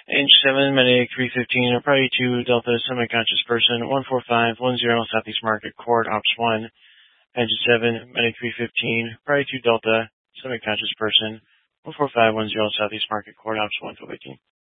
Inch 7, Medic 315, or Priority 2, Delta, semi-conscious person, 14510, Southeast Market, Court, Ops 1. Engine 7, Medic 315, Priority 2, Delta, semi-conscious person, 14510, Southeast Market, Court, Ops 1, 1218.